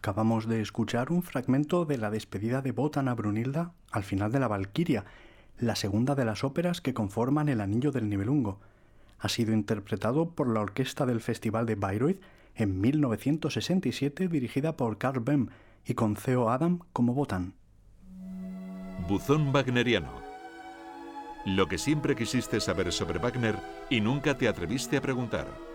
Acabamos de escuchar un fragmento de la despedida de Wotan a Brunilda al final de La Valquiria, la segunda de las óperas que conforman El Anillo del Nibelungo. Ha sido interpretado por la orquesta del Festival de Bayreuth en 1967, dirigida por Karl Böhm y con Theo Adam como Wotan. Buzón wagneriano. Lo que siempre quisiste saber sobre Wagner y nunca te atreviste a preguntar.